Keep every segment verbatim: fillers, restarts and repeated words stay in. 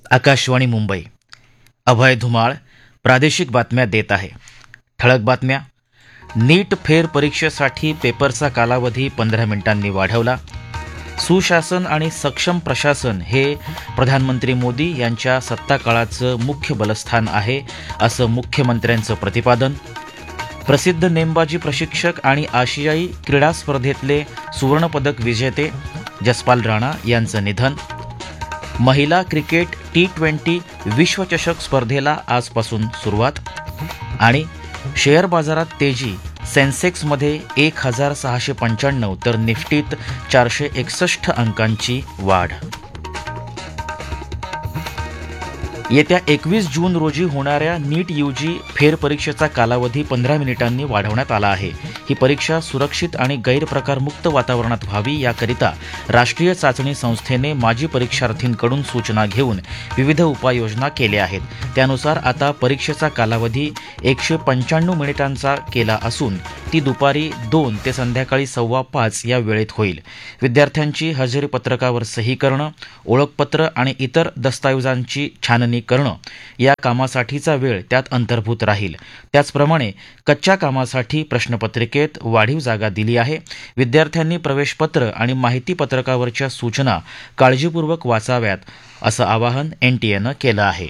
आकाशवाणी मुंबई. अभय धुमाळ प्रादेशिक बातम्या देत आहे. ठळक बातम्या. नीट फेर परीक्षेसाठी पेपरचा कालावधी पंधरा मिनिटांनी वाढवला. सुशासन आणि सक्षम प्रशासन हे प्रधानमंत्री मोदी यांच्या सत्ताकाळाचं मुख्य बलस्थान आहे, असं मुख्यमंत्र्यांचं प्रतिपादन. प्रसिद्ध नेमबाजी प्रशिक्षक आणि आशियाई क्रीडा स्पर्धेतले सुवर्णपदक विजेते जसपाल राणा यांचं निधन. महिला क्रिकेट टी ट्वेंटी विश्वचषक स्पर्धेला आजपासून सुरुवात. आणि शेअर बाजारात तेजी. सेन्सेक्समध्ये एक हजार सहाशे पंच्याण्णव तर निफ्टीत चारशे एकसष्ट अंकांची वाढ. येत्या एकवीस जून रोजी होणाऱ्या नीट यूजी फेरपरीक्षेचा कालावधी पंधरा मिनिटांनी वाढवण्यात आला आहे. ही परीक्षा सुरक्षित आणि गैरप्रकारमुक्त वातावरणात व्हावी याकरिता राष्ट्रीय चाचणी संस्थेने माजी परीक्षार्थींकडून सूचना घेऊन विविध उपाययोजना केल्या आहेत. त्यानुसार आता परीक्षेचा कालावधी एकशे पंच्याण्णव मिनिटांचा केला असून ती दुपारी दोन ते संध्याकाळी सव्वा पाच या वेळेत होईल. विद्यार्थ्यांची हजेरी पत्रकावर सही करणं, ओळखपत्र आणि इतर दस्तऐवजांची छाननी करणं या कामासाठीचा वेळ त्यात अंतर्भूत राहील. त्याचप्रमाणे कच्च्या कामासाठी प्रश्नपत्रिकेत वाढीव जागा दिली आहे. विद्यार्थ्यांनी प्रवेशपत्र आणि माहिती पत्रकावरच्या सूचना काळजीपूर्वक वाचाव्यात, असं आवाहन एनटीएनं केलं आहे.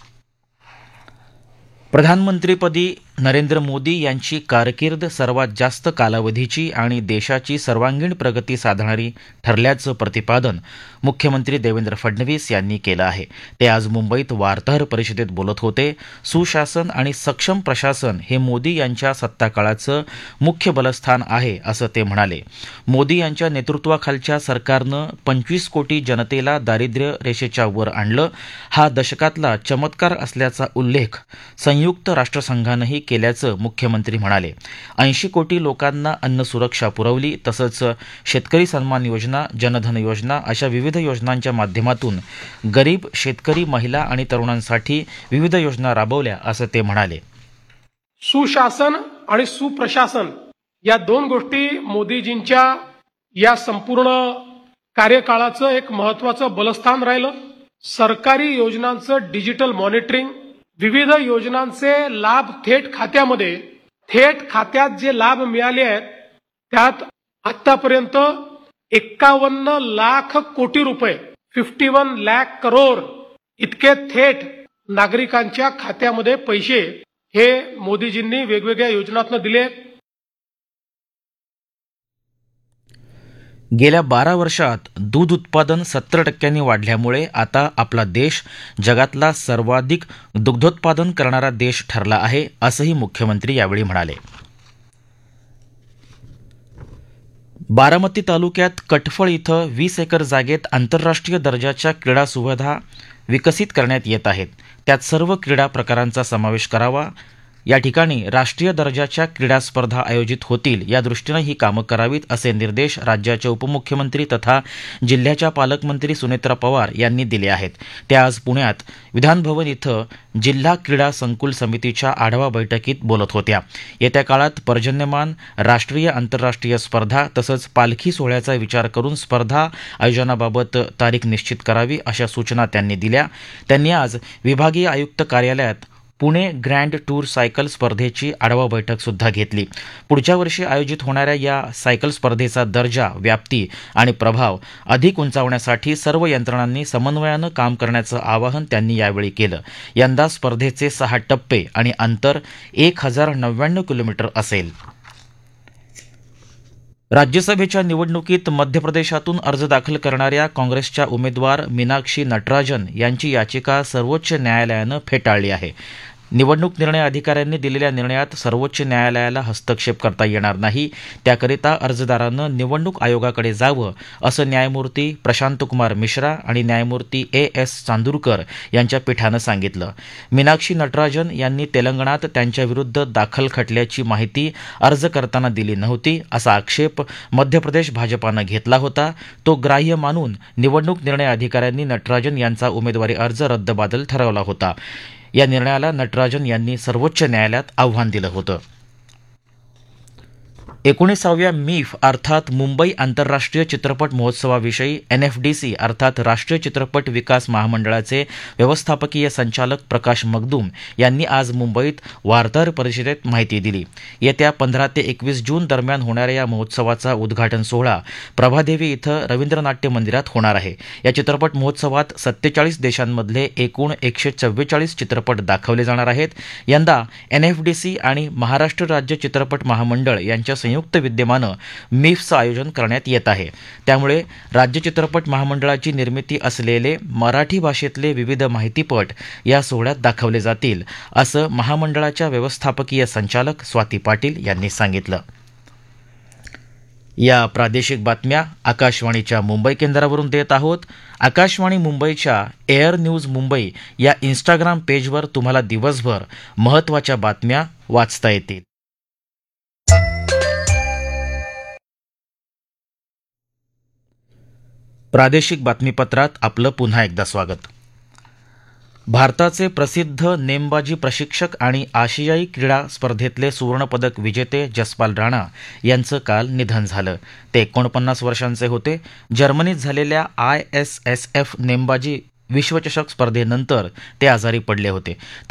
प्रधानमंत्रीपदी नरेंद्र मोदी यांची कारकीर्द सर्वात जास्त कालावधीची आणि देशाची सर्वांगीण प्रगती साधणारी ठरल्याचं प्रतिपादन मुख्यमंत्री देवेंद्र फडणवीस यांनी केलं आहे. ते आज मुंबईत वार्ताहर परिषदेत बोलत होते. सुशासन आणि सक्षम प्रशासन हे मोदी यांच्या सत्ताकाळाचं मुख्य बलस्थान आहे, असं ते म्हणाले. मोदी यांच्या नेतृत्वाखालच्या सरकारनं पंचवीस कोटी जनतेला दारिद्र्य रेषेच्या वर आणलं. हा दशकातला चमत्कार असल्याचा उल्लेख संयुक्त राष्ट्रसंघानंही केल्याचं मुख्यमंत्री म्हणाले. ऐंशी कोटी लोकांना अन्न सुरक्षा पुरवली. तसंच शेतकरी सन्मान योजना, जनधन योजना अशा विविध योजनांच्या माध्यमातून गरीब शेतकरी, महिला आणि तरुणांसाठी विविध योजना राबवल्या, असं ते म्हणाले. सुशासन आणि सुप्रशासन या दोन गोष्टी मोदीजींच्या या संपूर्ण कार्यकाळाचं एक महत्वाचं बलस्थान राहिलं. सरकारी योजनांचं डिजिटल मॉनिटरिंग, विविध योजनांचे लाभ थेट खात्यामध्ये, थेट खात्यात जे लाभ मिळाले आहेत त्यात आतापर्यंत एक्कावन्न लाख कोटी रुपये फिफ्टी वन लॅक करोड इतके थेट नागरिकांच्या खात्यामध्ये पैसे हे मोदीजींनी वेगवेगळ्या योजनांतून दिले. गेल्या बारा वर्षात दूध उत्पादन सत्तर टक्क्यांनी वाढल्यामुळे आता आपला देश जगातला सर्वाधिक दुग्धोत्पादन करणारा देश ठरला आहे, असंही मुख्यमंत्री यावेळी म्हणाले. बारामती तालुक्यात कटफळ इथं वीस एकर जागेत आंतरराष्ट्रीय दर्जाच्या क्रीडा सुविधा विकसित करण्यात येत आहेत. त्यात सर्व क्रीडा प्रकारांचा समावेश करावा. या ठिकाणी राष्ट्रीय दर्जाच्या क्रीडा स्पर्धा आयोजित होतील, या दृष्टीनं ही कामं करावीत, असे निर्देश राज्याच्या उपमुख्यमंत्री तथा जिल्ह्याच्या पालकमंत्री सुनेत्रा पवार यांनी दिले आहेत. त्या आज पुण्यात विधानभवन इथं जिल्हा क्रीडा संकुल समितीच्या आढावा बैठकीत बोलत होत्या. येत्या काळात पर्जन्यमान राष्ट्रीय आंतरराष्ट्रीय स्पर्धा तसंच पालखी सोहळ्याचा विचार करून स्पर्धा आयोजनाबाबत तारीख निश्चित करावी, अशा सूचना त्यांनी दिल्या. त्यांनी आज विभागीय आयुक्त कार्यालयात पुणे ग्रँड टूर सायकल स्पर्धेची आढावा बैठक सुद्धा घेतली. पुढच्या वर्षी आयोजित होणाऱ्या या सायकल स्पर्धेचा दर्जा, व्याप्ती आणि प्रभाव अधिक उंचावण्यासाठी सर्व यंत्रणांनी समन्वयानं काम करण्याचं आवाहन त्यांनी यावेळी केलं. यंदा स्पर्धेचे सहा टप्पे आणि अंतर एक हजार नव्याण्णव किलोमीटर असेल. राज्यसभेच्या निवडणुकीत मध्य प्रदेशातून अर्ज दाखल करणाऱ्या काँग्रेसच्या उमेदवार मीनाक्षी नटराजन यांची याचिका सर्वोच्च न्यायालयानं फेटाळली आहे. निवडणूक निर्णय अधिकाऱ्यांनी दिलेल्या निर्णयात सर्वोच्च न्यायालयाला हस्तक्षेप करता येणार नाही. त्याकरिता अर्जदारानं निवडणूक आयोगाकडे जावं, असं न्यायमूर्ती प्रशांतकुमार मिश्रा आणि न्यायमूर्ती ए एस चांदूरकर यांच्या पीठानं सांगितलं. मीनाक्षी नटराजन यांनी तेलंगणात त्यांच्याविरुद्ध दाखल खटल्याची माहिती अर्ज करताना दिली नव्हती, असा आक्षेप मध्य प्रदेश भाजपानं घेतला होता. तो ग्राह्य मानून निवडणूक निर्णय अधिकाऱ्यांनी नटराजन यांचा उमेदवारी अर्ज रद्दबातल ठरवला होता. या निर्णयाला नटराजन यांनी सर्वोच्च न्यायालयात आव्हान दिलं होतं. एकोणीसाव्या मीफ अर्थात मुंबई आंतरराष्ट्रीय चित्रपट महोत्सवाविषयी एन एफ डी सी अर्थात राष्ट्रीय चित्रपट विकास महामंडळाचे व्यवस्थापकीय संचालक प्रकाश मगदूम यांनी आज मुंबईत वार्ताहर परिषदेत माहिती दिली. येत्या पंधरा ते एकवीस जून दरम्यान होणाऱ्या या महोत्सवाचा उद्घाटन सोहळा प्रभादेवी इथं रवींद्र नाट्य मंदिरात होणार आहे. या चित्रपट महोत्सवात सत्तेचाळीस देशांमधले एकूण एकशे चव्वेचाळीस चित्रपट दाखवले जाणार आहेत. यंदा एन एफ डी सी आणि महाराष्ट्र राज्य चित्रपट महामंडळ यांच्या संयुक्त विद्यमानं मीफचं आयोजन करण्यात येत आहे. त्यामुळे राज्य चित्रपट महामंडळाची निर्मिती असलेले मराठी भाषेतले विविध माहितीपट या सोहळ्यात दाखवले जातील, असं महामंडळाच्या व्यवस्थापकीय संचालक स्वाती पाटील यांनी सांगितलं. या प्रादेशिक बातम्या आकाशवाणीच्या मुंबई केंद्रावरून देत आहोत. आकाशवाणी मुंबईच्या एअर न्यूज मुंबई या इंस्टाग्राम पेजवर तुम्हाला दिवसभर महत्त्वाच्या बातम्या वाचता येतील. प्रादेशिक बातमीपत्रात आपलं पुन्हा एकदा स्वागत. भारताचे प्रसिद्ध नेमबाजी प्रशिक्षक आणि आशियाई क्रीडा स्पर्धेतले सुवर्णपदक विजेते जसपाल राणा यांचं काल निधन झालं. ते एकोणपन्नास वर्षांचे होते. जर्मनीत झालेल्या आय एस एस एफ नेमबाजी विश्वचषक स्पर्धेनंतर ते आजारी पडले होते.